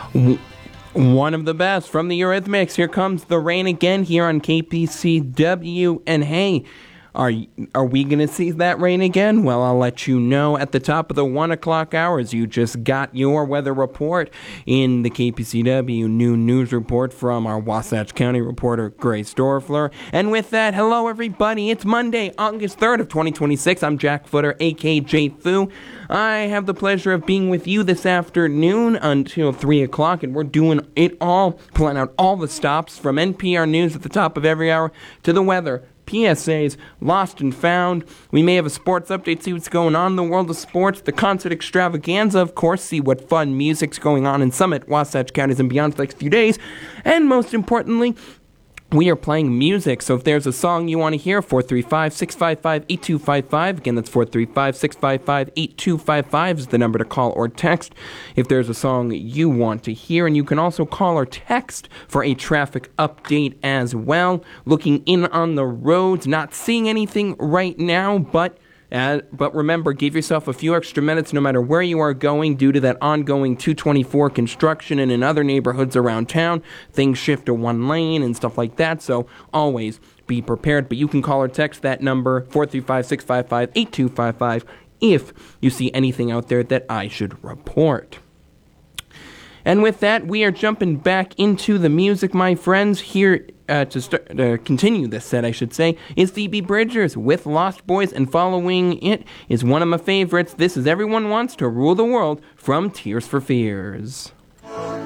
One of the best from the Eurythmics. Here comes the rain again here on KPCW. And hey, are we going to see that rain again? Well, I'll let you know at the top of the 1 o'clock hours. You just got your weather report in the KPCW news report from our Wasatch County reporter, Grace Dorfler. And with that, hello everybody. It's Monday, August 3rd of 2026. I'm Jack Footer, aka J Fu. I have the pleasure of being with you this afternoon until 3 o'clock, and we're doing it all, pulling out all the stops from NPR News at the top of every hour to the weather, PSAs, Lost and Found. We may have a sports update, see what's going on in the world of sports, the concert extravaganza, of course, see what fun music's going on in Summit, Wasatch Counties, and beyond for the next few days, and most importantly, we are playing music, so if there's a song you want to hear, 435-655-8255. Again, that's 435-655-8255 is the number to call or text if there's a song you want to hear. And you can also call or text for a traffic update as well. Looking in on the roads, not seeing anything right now, but remember, give yourself a few extra minutes no matter where you are going due to that ongoing 224 construction and in other neighborhoods around town. Things shift to one lane and stuff like that, so always be prepared. But you can call or text that number, 435-655-8255, if you see anything out there that I should report. And with that, we are jumping back into the music, my friends. Here to continue this set, I should say, is Phoebe Bridgers with Lost Boys, and following it is one of my favorites. This is Everyone Wants to Rule the World from Tears for Fears.